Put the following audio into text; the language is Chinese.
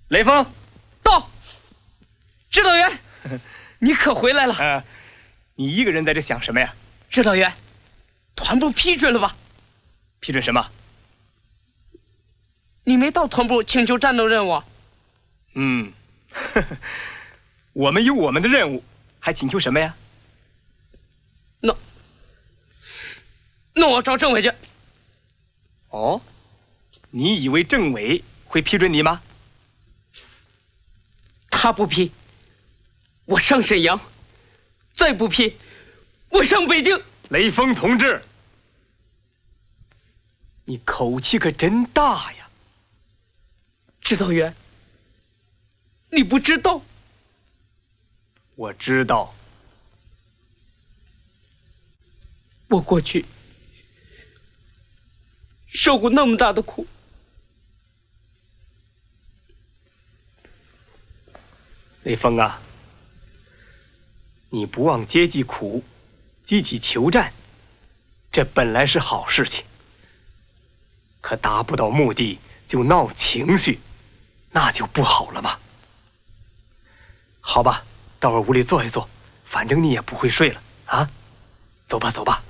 雷锋， 到。指导员，你可回来了。 你一个人在这想什么呀？ 指导员，团部批准了吧？ 批准什么？ 你没到团部请求战斗任务。 我们有我们的任务，还请求什么呀？ 那我找政委去。 哦，你以为政委会批准你吗？ 他不批，我上沈阳；再不批，我上北京。 雷锋同志，你口气可真大呀！ 指导员，你不知道。 我知道。 我过去受过那么大的苦， 雷锋啊，你不忘阶级苦，积极求战，这本来是好事情。可达不到目的就闹情绪，那就不好了嘛。好吧，到我屋里坐一坐，反正你也不会睡了啊。走吧，走吧。